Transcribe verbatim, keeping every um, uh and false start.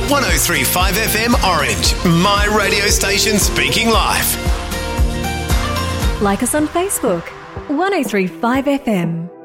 one oh three point five F M Orange, my radio station speaking live. Like us on Facebook, one oh three point five F M.